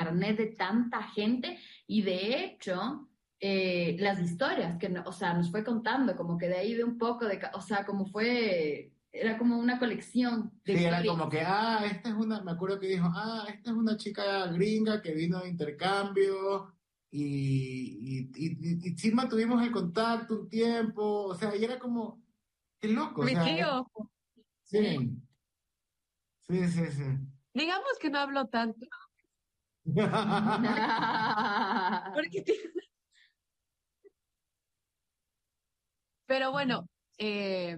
carnet de tanta gente y de hecho las historias que, o sea, nos fue contando, como que de ahí de un poco, o sea, como fue, era como una colección de Sí, era historias. como que, esta es una, me acuerdo que dijo, esta es una chica gringa que vino de intercambio y sí mantuvimos el contacto un tiempo, o sea, y era como, qué loco, o Mi sea, tío, sí, sí, sí, sí. digamos que no hablo tanto, porque pero bueno, eh,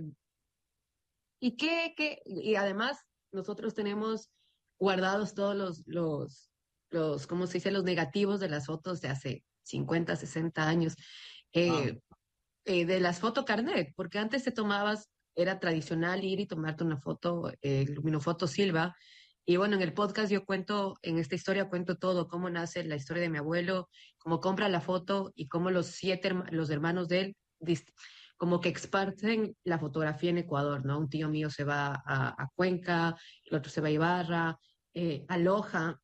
y además nosotros tenemos guardados todos ¿cómo se dice? Los negativos de las fotos de hace 50, 60 años, Wow. eh, de las fotocarnet, porque antes te tomabas, era tradicional ir y tomarte una foto, Luminofoto Silva. Y bueno, en el podcast yo cuento, en esta historia cuento todo, cómo nace la historia de mi abuelo, cómo compra la foto y cómo los hermanos de él como que esparcen la fotografía en Ecuador, ¿no? Un tío mío se va a Cuenca, el otro se va a Ibarra, a Loja,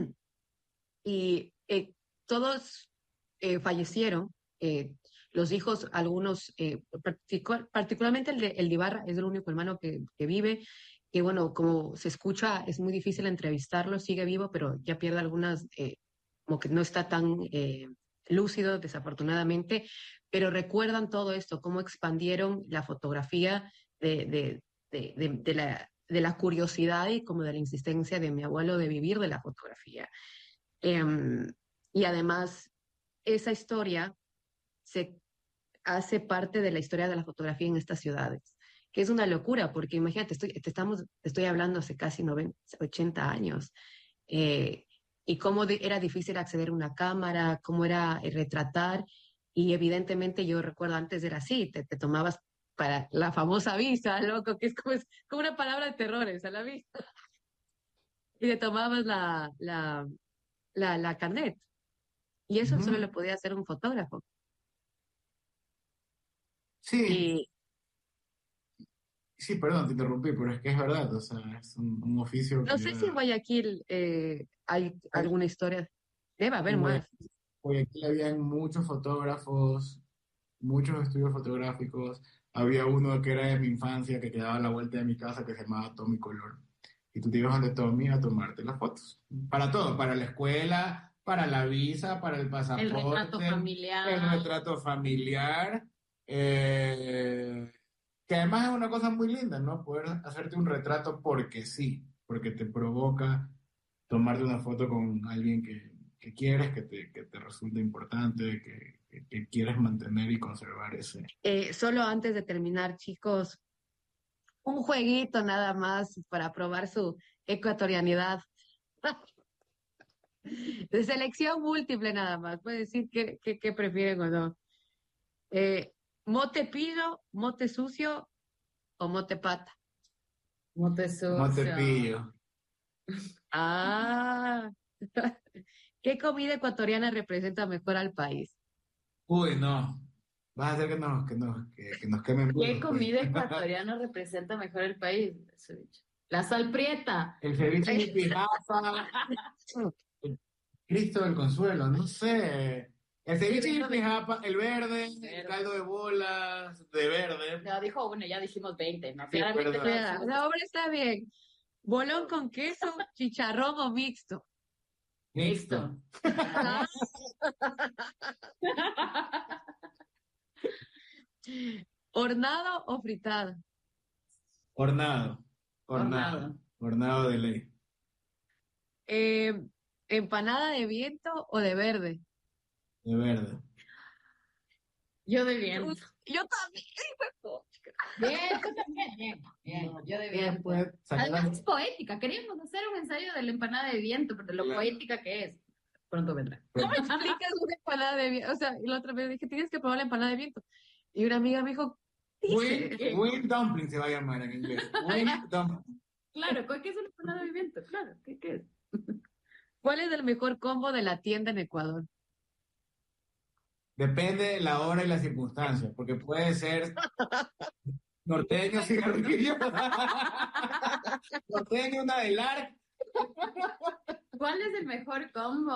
y todos fallecieron. Los hijos, algunos, particularmente el de Ibarra, es el único hermano que vive, que bueno, como se escucha, es muy difícil entrevistarlo, sigue vivo, pero ya pierde algunas, como que no está tan lúcido, desafortunadamente, pero recuerdan todo esto, cómo expandieron la fotografía de la curiosidad y como de la insistencia de mi abuelo de vivir de la fotografía. Em, y además, esa historia se hace parte de la historia de la fotografía en estas ciudades, que es una locura, porque imagínate, te estoy hablando hace casi 90, 80 años, eh, y cómo era difícil acceder a una cámara, cómo era retratar, y evidentemente yo recuerdo antes era así, te tomabas para la famosa visa, loco, que es como una palabra de terrores a la vista, y te tomabas la carnet. Y eso solo Ujú. lo podía hacer un fotógrafo. Sí, Y sí, perdón, te interrumpí, pero es que es verdad, o sea, es un oficio no que sé si en Guayaquil hay alguna historia. Debe haber en más. Guayaquil habían muchos fotógrafos, muchos estudios fotográficos. Había uno que era de mi infancia que quedaba a la vuelta de mi casa que se llamaba Tommy Color. Y tú te ibas donde Tommy a tomarte las fotos. Para todo, para la escuela, para la visa, para el El retrato pasaporte, el familiar. retrato familiar. Que además es una cosa muy linda, ¿no? Poder hacerte un retrato porque sí, porque te provoca tomarte una foto con alguien que quieres, que te resulta importante, que quieres mantener y conservar ese. Solo antes de terminar, chicos, un jueguito nada más para probar su ecuatorianidad. De selección múltiple nada más. Puede decir qué prefieren o no. Eh, ¿Mote pido, mote sucio o mote pata? Mote ¿Cómo te sucio. pillo? Ah, ¿qué comida ecuatoriana representa mejor al país? Uy, no. Vas a hacer que nos quemen vivo ¿Qué después. comida ecuatoriana representa mejor el país? Eso he dicho. La sal prieta. El ceviche y pijapa, el Cristo del Consuelo, no sé. El Sí, ceviche y verde. pijapa, el verde, el Verde. caldo de bolas de verde. Ya dijo uno, ya dijimos 20, ¿no? Sí, Claramente perdón. todas Ya, son. la obra está bien. Bolón con queso, chicharrón o mixto. Mixto. Mixto. Ah, ¿hornado o fritado? Hornado, hornado, Hornado. hornado de ley, Eh, ¿Empanada de viento o de verde? de verde. Yo de Uy, viento. yo también, hijuepucha. Bien, tú también. Bien, bien. No, Yo de pues, viento. pues, Además sacar es poética. Queríamos hacer un ensayo de la empanada de viento, pero de lo la- poética que es. Pronto vendrá. ¿Cómo explicas una empanada de viento? O sea, y la otra vez dije, tienes que probar la empanada de viento. Y una amiga me dijo, dice, ¿Qué? wind dumpling se va a llamar en inglés. Wind dumpling. Claro, ¿qué es una empanada de viento? Claro, ¿qué es? ¿cuál es el mejor combo de la tienda en Ecuador? Depende de la hora y las circunstancias, porque puede ser norteño, cigarrillo, norteño, una de larga. ¿Cuál es el mejor combo?